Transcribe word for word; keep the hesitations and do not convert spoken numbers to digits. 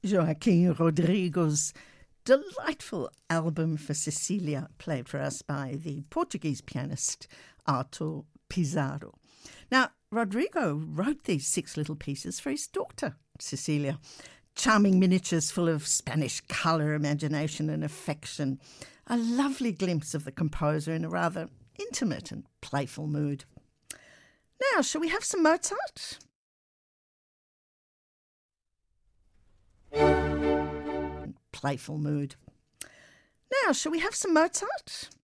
Joaquin Rodrigo's delightful album for Cecilia, played for us by the Portuguese pianist Artur Pizarro. Now, Rodrigo wrote these six little pieces for his daughter, Cecilia. Charming miniatures full of Spanish colour, imagination and affection. A lovely glimpse of the composer in a rather intimate and playful mood. Now, shall we have some Mozart? Playful mood. Now, shall we have some Mozart?